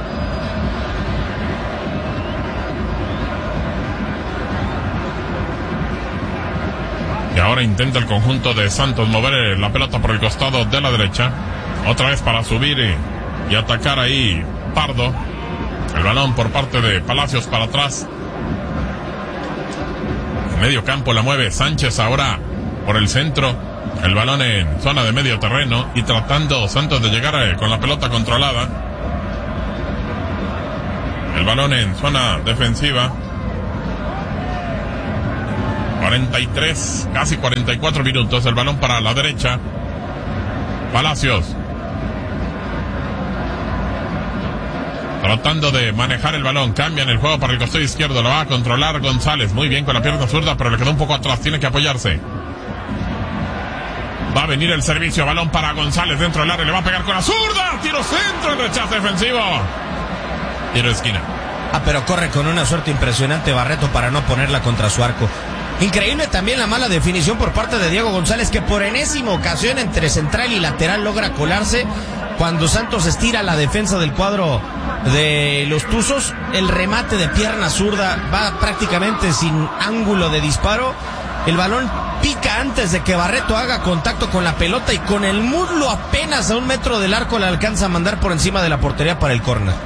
Y ahora intenta el conjunto de Santos mover la pelota por el costado de la derecha. Otra vez para subir y atacar ahí Pardo. El balón por parte de Palacios para atrás. Medio campo la mueve Sánchez ahora por el centro. El balón en zona de medio terreno y tratando Santos de llegar con la pelota controlada. El balón en zona defensiva. 43, casi 44 minutos. El balón para la derecha. Palacios. Tratando de manejar el balón. Cambian el juego para el costado izquierdo. Lo va a controlar González. Muy bien con la pierna zurda, pero le quedó un poco atrás. Tiene que apoyarse. Va a venir el servicio. Balón para González dentro del área. Le va a pegar con la zurda. Tiro centro. El rechazo defensivo. Tiro de esquina. Pero corre con una suerte impresionante Barreto para no ponerla contra su arco. Increíble también la mala definición por parte de Diego González, que por enésima ocasión entre central y lateral logra colarse. Cuando Santos estira la defensa del cuadro de los Tuzos, el remate de pierna zurda va prácticamente sin ángulo de disparo. El balón pica antes de que Barreto haga contacto con la pelota y con el muslo apenas a 1 metro del arco le alcanza a mandar por encima de la portería para el córner.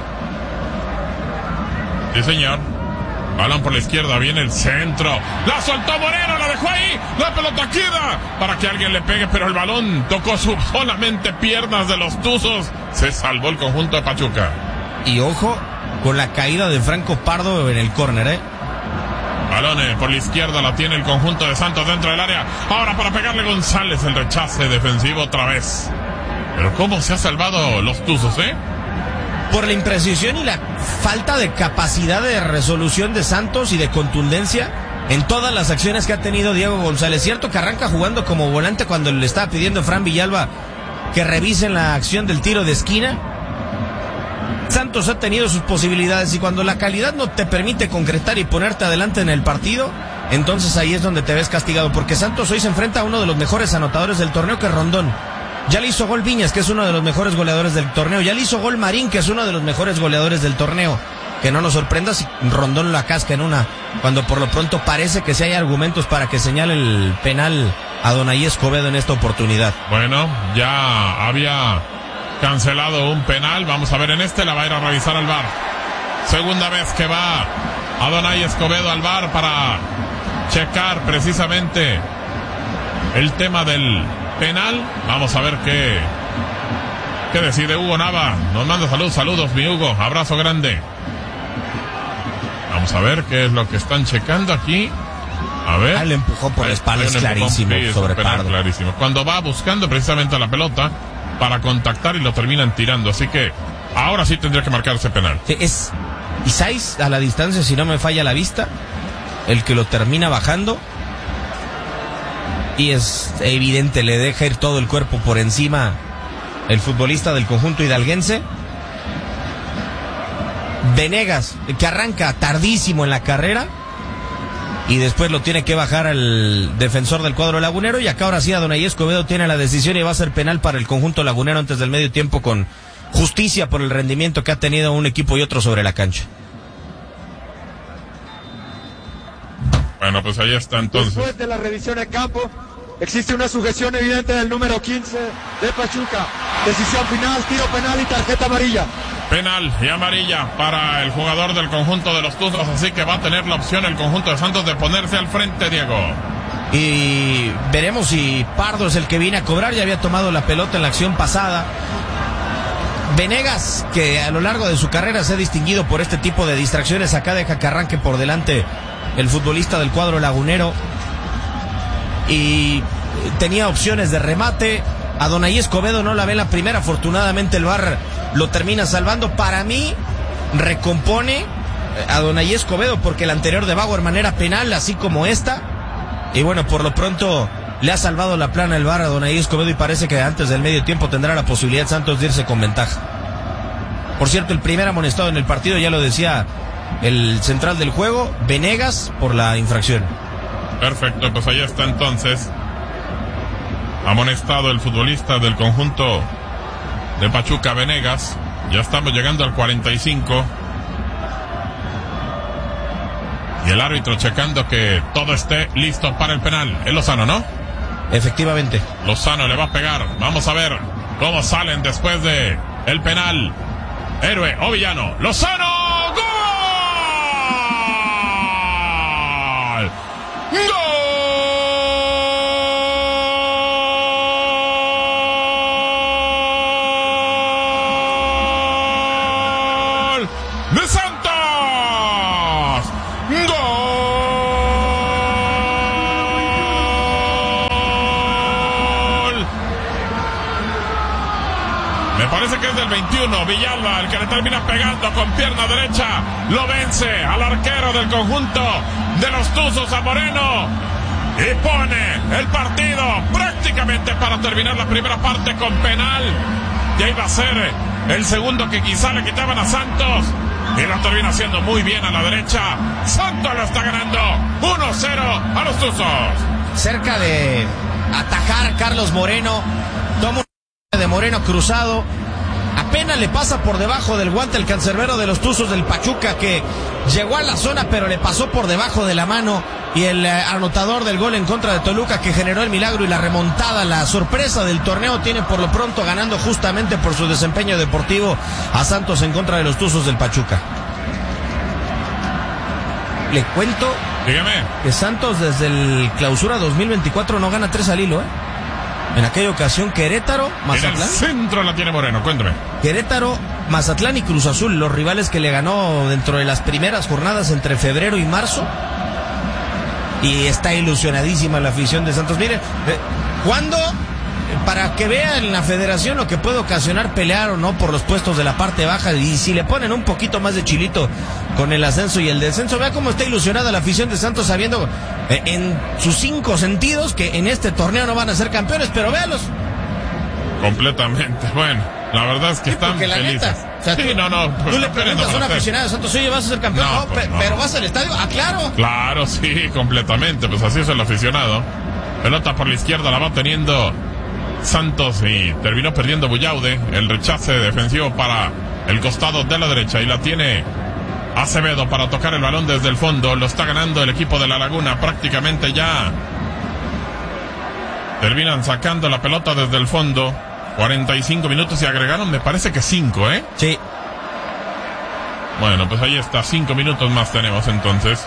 Sí, señor. Balón por la izquierda, viene el centro. La soltó Moreno, la dejó ahí. La pelota queda para que alguien le pegue, pero el balón tocó solamente piernas de los Tuzos. Se salvó el conjunto de Pachuca. Y ojo con la caída de Franco Pardo en el córner, Balón por la izquierda, la tiene el conjunto de Santos dentro del área. Ahora para pegarle González, el rechace defensivo otra vez. Pero cómo se ha salvado los Tuzos, Por la imprecisión y la falta de capacidad de resolución de Santos y de contundencia en todas las acciones que ha tenido Diego González. Cierto que arranca jugando como volante cuando le estaba pidiendo a Fran Villalba que revisen la acción del tiro de esquina. Santos ha tenido sus posibilidades y cuando la calidad no te permite concretar y ponerte adelante en el partido, entonces ahí es donde te ves castigado, porque Santos hoy se enfrenta a uno de los mejores anotadores del torneo, que es Rondón. Ya le hizo gol Viñas, que es uno de los mejores goleadores del torneo. Ya le hizo gol Marín, que es uno de los mejores goleadores del torneo. Que no nos sorprenda si Rondón la casca en una, cuando por lo pronto parece que sí hay argumentos para que señale el penal a Donaí Escobedo en esta oportunidad. Bueno, ya había cancelado un penal. Vamos a ver en este, la va a ir a revisar al VAR. Segunda vez que va a Donaí Escobedo al VAR para checar precisamente el tema del penal. Vamos a ver qué decide Hugo Nava. Nos manda saludos mi Hugo, abrazo grande. Vamos a ver qué es lo que están checando aquí. A ver. El empujón por la espalda es clarísimo, sí, sobre Pardo. Clarísimo. Cuando va buscando precisamente la pelota para contactar y lo terminan tirando, así que ahora sí tendría que marcar ese penal. Sí, es Isais a la distancia, si no me falla la vista, el que lo termina bajando. Y es evidente, le deja ir todo el cuerpo por encima el futbolista del conjunto hidalguense. Venegas, que arranca tardísimo en la carrera y después lo tiene que bajar al defensor del cuadro lagunero, y acá ahora sí Donaí Escobedo tiene la decisión y va a ser penal para el conjunto lagunero antes del medio tiempo, con justicia por el rendimiento que ha tenido un equipo y otro sobre la cancha. Bueno, pues ahí está entonces. Después de la revisión en campo, existe una sujeción evidente del número 15 de Pachuca. Decisión final, tiro penal y tarjeta amarilla. Penal y amarilla para el jugador del conjunto de los Tuzos, así que va a tener la opción el conjunto de Santos de ponerse al frente, Diego. Y veremos si Pardo es el que viene a cobrar. Ya había tomado la pelota en la acción pasada. Venegas, que a lo largo de su carrera se ha distinguido por este tipo de distracciones, acá deja que arranque por delante el futbolista del cuadro lagunero y tenía opciones de remate. A Donaí Escobedo no la ve en la primera, afortunadamente el VAR lo termina salvando. Para mí recompone a Donaí Escobedo, porque el anterior de Bauerman era penal, así como esta, y bueno, por lo pronto le ha salvado la plana el VAR a Donaí Escobedo, y parece que antes del medio tiempo tendrá la posibilidad Santos de irse con ventaja. Por cierto, el primer amonestado en el partido, ya lo decía el central del juego, Venegas, por la infracción. Perfecto, pues ahí está entonces amonestado el futbolista del conjunto de Pachuca, Venegas. Ya estamos llegando al 45 y el árbitro checando que todo esté listo para el penal. Es Lozano, ¿no? Efectivamente. Lozano le va a pegar. Vamos a ver cómo salen después de el penal. Héroe o villano. ¡Lozano! ¡Gol! ¡De Santos! ¡Gol! Me parece que es del 21, Villalba, el que le termina pegando con pierna derecha. Lo vence al arquero del conjunto de los Tuzos, a Moreno. Y pone el partido prácticamente para terminar la primera parte con penal. Ya iba a ser el segundo que quizá le quitaban a Santos. Y lo termina haciendo muy bien a la derecha. Santos lo está ganando 1-0 a los Tuzos. Cerca de atajar Carlos Moreno. Toma un de Moreno cruzado. Apenas le pasa por debajo del guante el cancerbero de los Tuzos del Pachuca, que llegó a la zona pero le pasó por debajo de la mano. Y el anotador del gol en contra de Toluca, que generó el milagro y la remontada, la sorpresa del torneo, tiene por lo pronto ganando justamente por su desempeño deportivo a Santos en contra de los Tuzos del Pachuca. Le cuento, dígame, que Santos desde el clausura 2024 no gana 3 al hilo, En aquella ocasión Querétaro, Mazatlán. En el centro la tiene Moreno, cuéntame. Querétaro, Mazatlán y Cruz Azul, los rivales que le ganó dentro de las primeras jornadas entre febrero y marzo. Y está ilusionadísima la afición de Santos. Miren, ¿cuándo? Para que vean la federación lo que puede ocasionar pelear o no por los puestos de la parte baja. Y si le ponen un poquito más de chilito con el ascenso y el descenso, vea cómo está ilusionada la afición de Santos, sabiendo en sus 5 sentidos que en este torneo no van a ser campeones, pero véalos. Completamente, bueno, la verdad es que están felices. Neta, o sea, sí, tú le preguntas a un aficionado de Santos, oye, ¿vas a ser campeón? No, pero vas al estadio, claro. Claro, sí, completamente, pues así es el aficionado. Pelota por la izquierda, la va teniendo Santos y terminó perdiendo Bullaude. El rechace defensivo para el costado de la derecha y la tiene Acevedo para tocar el balón desde el fondo. Lo está ganando el equipo de La Laguna prácticamente ya. Terminan sacando la pelota desde el fondo. 45 minutos y agregaron, me parece que 5, Sí. Bueno, pues ahí está, 5 minutos más tenemos entonces.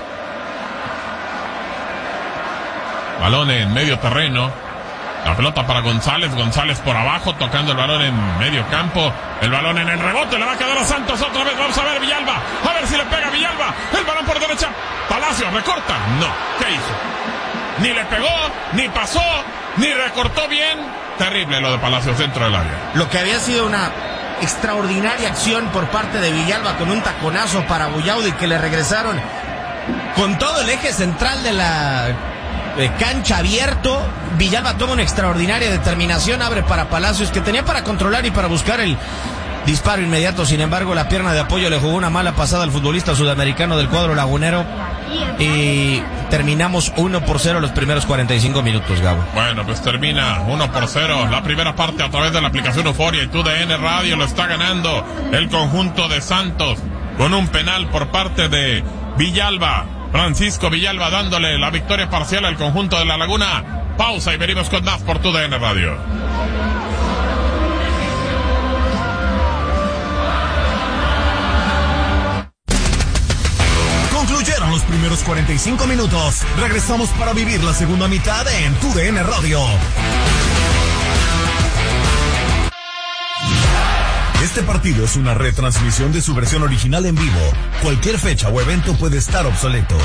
Balón en medio terreno. La pelota para González. González por abajo, tocando el balón en medio campo. El balón en el rebote, le va a quedar a Santos otra vez. Vamos a ver Villalba. A ver si le pega Villalba. El balón por derecha. Palacios, recorta. No, ¿qué hizo? Ni le pegó, ni pasó, ni recortó bien. Terrible lo de Palacios dentro del área. Lo que había sido una extraordinaria acción por parte de Villalba con un taconazo para Bullaude, que le regresaron con todo el eje central de la cancha abierto. Villalba toma una extraordinaria determinación, abre para Palacios, que tenía para controlar y para buscar el disparo inmediato. Sin embargo, la pierna de apoyo le jugó una mala pasada al futbolista sudamericano del cuadro lagunero y terminamos 1-0 los primeros 45 minutos, Gabo. Bueno, pues termina 1-0 la primera parte a través de la aplicación Euforia y TUDN Radio. Lo está ganando el conjunto de Santos con un penal por parte de Villalba. Francisco Villalba dándole la victoria parcial al conjunto de La Laguna. Pausa y venimos con más por TUDN Radio. Concluyeron los primeros 45 minutos. Regresamos para vivir la segunda mitad en TUDN Radio. Este partido es una retransmisión de su versión original en vivo. Cualquier fecha o evento puede estar obsoleto.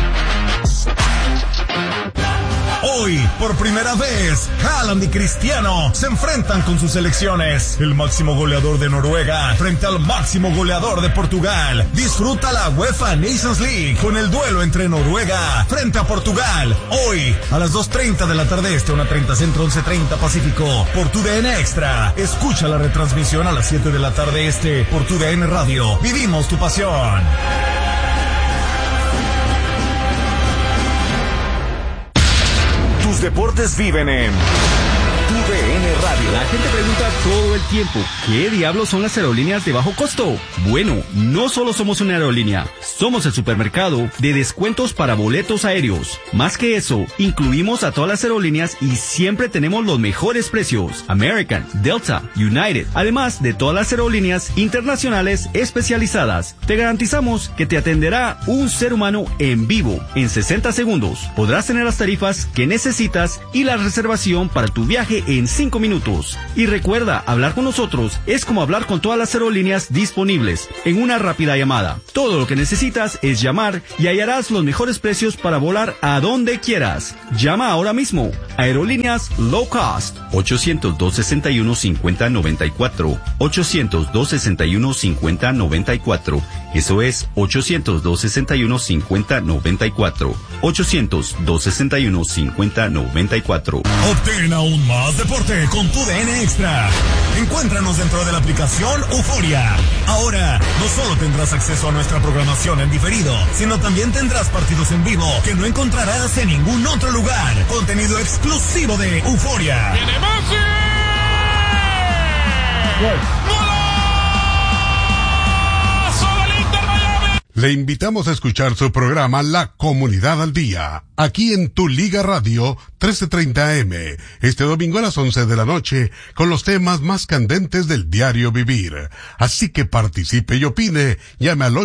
Hoy, por primera vez, Haaland y Cristiano se enfrentan con sus selecciones. El máximo goleador de Noruega frente al máximo goleador de Portugal. Disfruta la UEFA Nations League con el duelo entre Noruega frente a Portugal. Hoy, a las 2:30 de la tarde este, 1:30 centro, 11:30 pacífico, por TUDN Extra. Escucha la retransmisión a las 7 de la tarde este, por TUDN Radio. Vivimos tu pasión. Tus deportes viven en DN Radio. La gente pregunta todo el tiempo, ¿qué diablos son las aerolíneas de bajo costo? Bueno, no solo somos una aerolínea, somos el supermercado de descuentos para boletos aéreos. Más que eso, incluimos a todas las aerolíneas y siempre tenemos los mejores precios. American, Delta, United, además de todas las aerolíneas internacionales especializadas. Te garantizamos que te atenderá un ser humano en vivo en 60 segundos. Podrás tener las tarifas que necesitas y la reservación para tu viaje en 5 minutos. Y recuerda, hablar con nosotros es como hablar con todas las aerolíneas disponibles en una rápida llamada. Todo lo que necesitas es llamar y hallarás los mejores precios para volar a donde quieras. Llama ahora mismo. Aerolíneas Low Cost. 800-261-5094. 800-261-5094. Eso es 800-261-5094. 800-261-5094. Obtén aún más deporte con tu DN Extra. Encuéntranos dentro de la aplicación Euforia. Ahora, no solo tendrás acceso a nuestra programación en diferido, sino también tendrás partidos en vivo que no encontrarás en ningún otro lugar. Contenido exclusivo de Euforia. ¡Viene Messi! Le invitamos a escuchar su programa La Comunidad al Día, aquí en Tu Liga Radio 1330M, este domingo a las 11 de la noche, con los temas más candentes del diario vivir. Así que participe y opine, llame al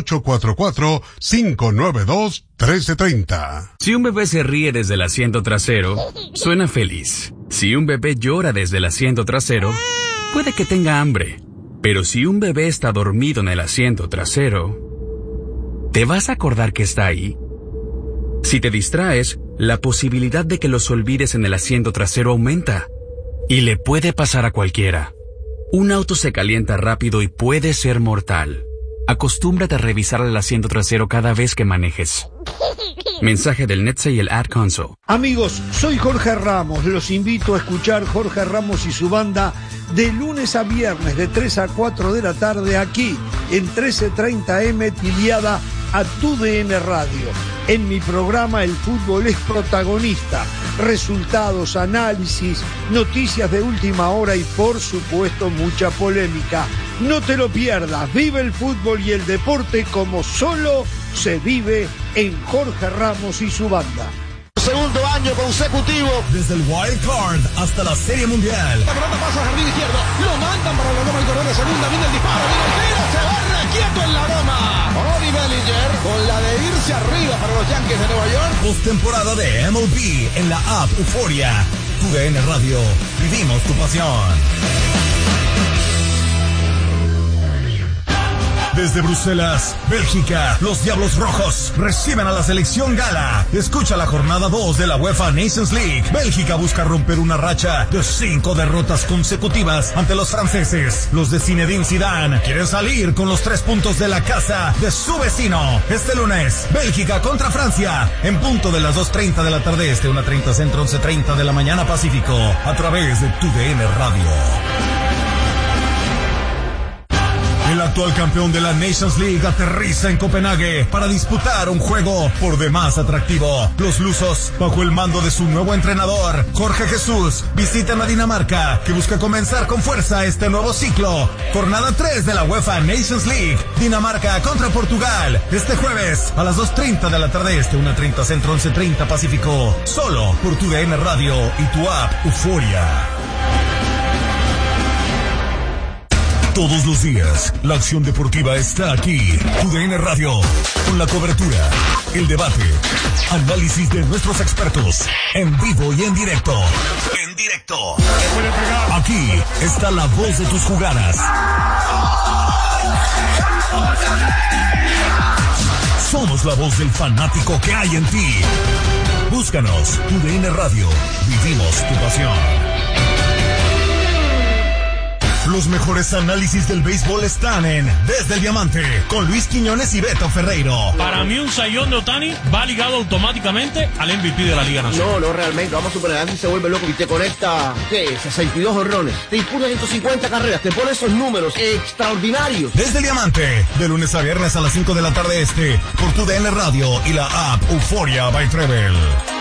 844-592-1330. Si un bebé se ríe desde el asiento trasero, suena feliz. Si un bebé llora desde el asiento trasero, puede que tenga hambre. Pero si un bebé está dormido en el asiento trasero, ¿te vas a acordar que está ahí? Si te distraes, la posibilidad de que los olvides en el asiento trasero aumenta. Y le puede pasar a cualquiera. Un auto se calienta rápido y puede ser mortal. Acostúmbrate a revisar el asiento trasero cada vez que manejes. Mensaje del NHTSA y el Ad Council. Amigos, soy Jorge Ramos. Los invito a escuchar Jorge Ramos y su banda de lunes a viernes de 3 a 4 de la tarde aquí en 1330M tiliada a Tu DN Radio. En mi programa el fútbol es protagonista. Resultados, análisis, noticias de última hora y por supuesto mucha polémica. No te lo pierdas. Vive el fútbol y el deporte como solo se vive en Jorge Ramos y su banda. Segundo año consecutivo. Desde el Wild Card hasta la Serie Mundial. La pelota pasa a jardín izquierdo. Lo mandan para la loma, el corredor de segunda. Viene el disparo, viene el tiro. Se va requieto en la loma. Bobby Bellinger con la de irse arriba para los Yankees de Nueva York. Postemporada de MLB en la app Euforia. Tu DN Radio. Vivimos tu pasión. Desde Bruselas, Bélgica, los Diablos Rojos reciben a la selección gala. Escucha la jornada 2 de la UEFA Nations League. Bélgica busca romper una racha de 5 derrotas consecutivas ante los franceses. Los de Zinedine Zidane quieren salir con los 3 puntos de la casa de su vecino. Este lunes, Bélgica contra Francia, en punto de las 2:30 de la tarde este, 1:30 centro, 11:30 de la mañana Pacífico, a través de Tu DN Radio. El actual campeón de la Nations League aterriza en Copenhague para disputar un juego por demás atractivo. Los lusos, bajo el mando de su nuevo entrenador, Jorge Jesús, visitan a Dinamarca, que busca comenzar con fuerza este nuevo ciclo. Jornada 3 de la UEFA Nations League. Dinamarca contra Portugal, este jueves a las 2:30 de la tarde este, 1:30 centro, 11:30 Pacífico. Solo por Tu DN Radio y tu app Euforia. Todos los días, la acción deportiva está aquí. Tu DN Radio, con la cobertura, el debate, análisis de nuestros expertos, en vivo y en directo. En directo. Aquí está la voz de tus jugadas. Somos la voz del fanático que hay en ti. Búscanos, Tu DN Radio. Vivimos tu pasión. Los mejores análisis del béisbol están en Desde el Diamante, con Luis Quiñones y Beto Ferreiro. Para mí un sayón de Ohtani va ligado automáticamente al MVP de la Liga Nacional. No, realmente, vamos a superar, si se vuelve loco y te conecta, 62 honrones, te impulsa 150 carreras, te pone esos números extraordinarios. Desde el Diamante, de lunes a viernes a las 5 de la tarde este, por Tu DN Radio y la app Euforia by Treble.